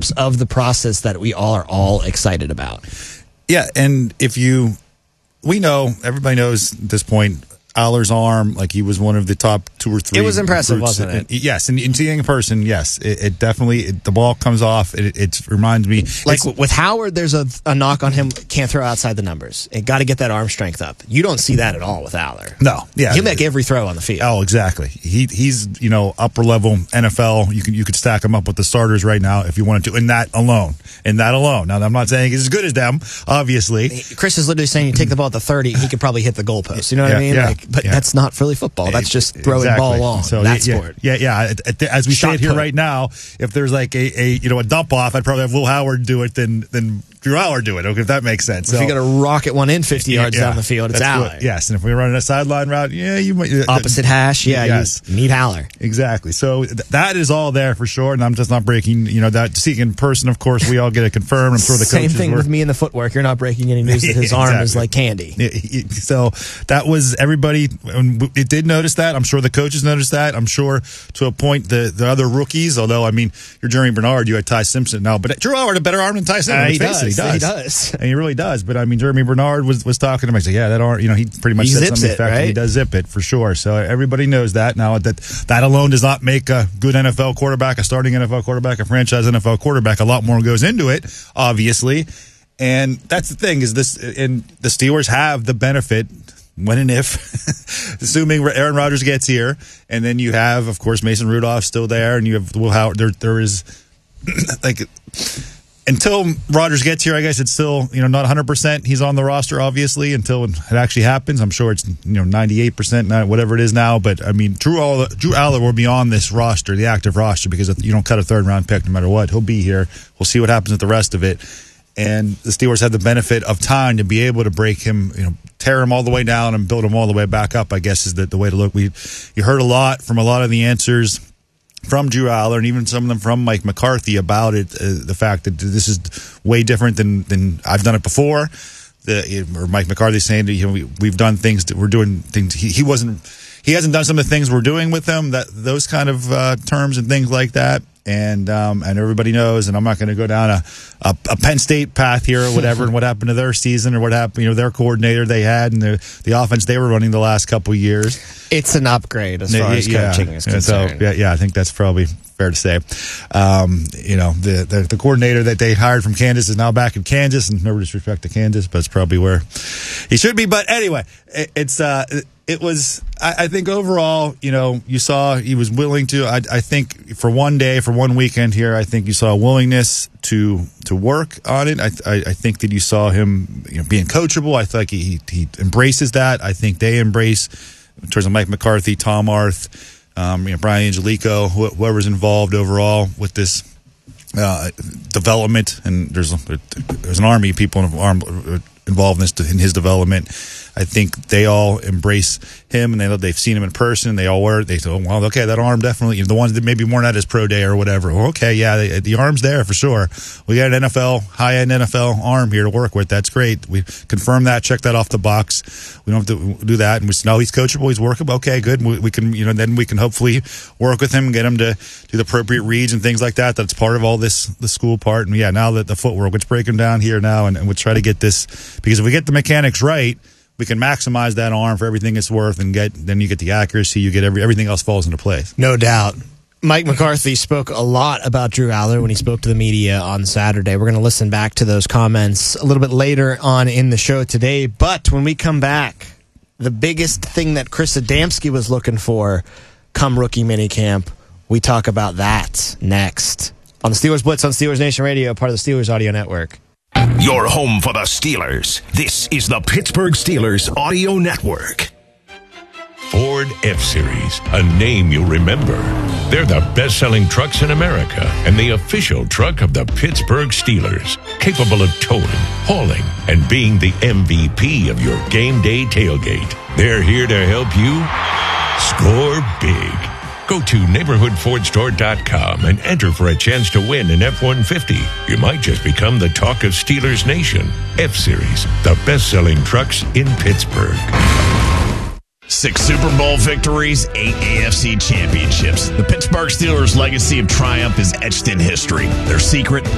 steps of the process that we are all excited about. Yeah, and we know, everybody knows at this point, Aller's arm, like he was one of the top 2 or 3. It was impressive, wasn't it? Yes, and seeing in person, yes, it definitely, the ball comes off. It reminds me, like with Howard, there's a knock on him. Can't throw outside the numbers. It got to get that arm strength up. You don't see that at all with Aller. No, yeah, he'll make every throw on the field. Oh, exactly. He's upper level NFL. You could stack him up with the starters right now if you wanted to. In that alone. Now, I'm not saying he's as good as them, obviously. Chris is literally saying you take the ball at the 30, he could probably hit the goalpost. You know what I mean? Yeah. But that's not Philly football. That's just throwing ball long. So that sport. Yeah. As we say it here right now, if there's like a dump off, I'd probably have Will Howard do it than Drew Aller do it. Okay, if that makes sense. If you got to rocket one in 50 yards down the field, it's Aller. Yes, and if we're running a sideline route, you might opposite hash. Yeah, yes. You need Aller. Exactly. So that is all there for sure, and I'm just not breaking. That seeing in person, of course, we all get it confirmed. I'm sure the same thing with me in the footwork. You're not breaking any news that his arm is like candy. So that was everybody. It did notice that. I'm sure the coaches noticed that. I'm sure to a point the other rookies. Although you're Jeremy Bernard, you had Ty Simpson now, but Drew Aller had a better arm than Ty Simpson. He does. And he really does. But Jeremy Bernard was talking to him. I said, that arm. He pretty much said something effective. Right? He does zip it for sure. So everybody knows that now. That alone does not make a good NFL quarterback, a starting NFL quarterback, a franchise NFL quarterback. A lot more goes into it, obviously. And that's the thing is this. And the Steelers have the benefit. When and if, assuming Aaron Rodgers gets here, and then you have, of course, Mason Rudolph still there, and you have Will Howard. There is until Rodgers gets here, I guess it's still not 100%. He's on the roster, obviously, until it actually happens. I'm sure it's 98%, whatever it is now. But Drew Aller will be on this roster, the active roster, because you don't cut a 3rd round pick no matter what. He'll be here. We'll see what happens with the rest of it. And the Steelers have the benefit of time to be able to break him, tear him all the way down and build him all the way back up, I guess is the way to look. You heard a lot from a lot of the answers from Drew Aller and even some of them from Mike McCarthy about it, the fact that this is way different than I've done it before. Or Mike McCarthy saying that we've done things, we're doing things. He hasn't done some of the things we're doing with him, those kind of terms and things like that. And everybody knows, and I'm not going to go down a Penn State path here or whatever, and what happened to their season or what happened, their coordinator they had and the offense they were running the last couple of years. It's an upgrade as far as coaching is concerned. So I think that's probably fair to say. The coordinator that they hired from Kansas is now back in Kansas, and no disrespect to Kansas, but it's probably where he should be. But anyway, it was, I think overall, you saw he was willing to, I think for one day, for one weekend here, I think you saw a willingness to work on it. I think that you saw him being coachable. I think he embraces that. I think they embrace, in terms of Mike McCarthy, Tom Arth, Brian Angelico, whoever's involved overall with this development. And there's an army of people involved in his development. I think they all embrace him, and they've seen him in person. They all were. They said, "Oh, well, okay, that arm definitely." The ones that maybe weren't at his pro day or whatever. Well, okay, yeah, the arm's there for sure. We got an high-end NFL arm here to work with. That's great. We confirm that. Check that off the box. We don't have to do that. And we know he's coachable. He's workable. Okay, good. We can, then we can hopefully work with him and get him to do the appropriate reads and things like that. That's part of all the school part. And yeah, now that the footwork, let's break him down here now, and we'll try to get this, because if we get the mechanics right, we can maximize that arm for everything it's worth, and then you get the accuracy, you get everything else falls into place. No doubt. Mike McCarthy spoke a lot about Drew Aller when he spoke to the media on Saturday. We're going to listen back to those comments a little bit later on in the show today. But when we come back, the biggest thing that Chris Adamski was looking for come rookie minicamp, we talk about that next on the Steelers Blitz on Steelers Nation Radio, part of the Steelers Audio Network. Your home for the Steelers. This is the Pittsburgh Steelers Audio Network. Ford F-Series, a name you'll remember. They're the best-selling trucks in America and the official truck of the Pittsburgh Steelers, capable of towing, hauling, and being the MVP of your game day tailgate. They're here to help you score big. Go to neighborhoodfordstore.com and enter for a chance to win an F-150. You might just become the talk of Steelers Nation. F-Series, the best-selling trucks in Pittsburgh. 6 Super Bowl victories, 8 AFC championships. The Pittsburgh Steelers' legacy of triumph is etched in history. Their secret,